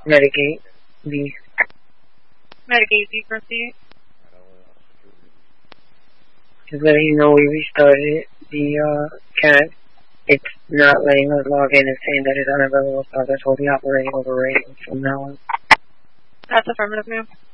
Medicate B. Medicate B, proceed. Just letting you know we restarted the CAD. It's not letting us log in and saying that it's unavailable, so that's what we operating over radio from now on. That's affirmative, ma'am.